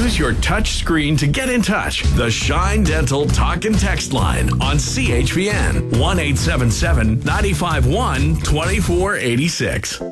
Use your touch screen to get in touch. The Shine Dental Talk and Text line on CHPN 1-877-951-2486.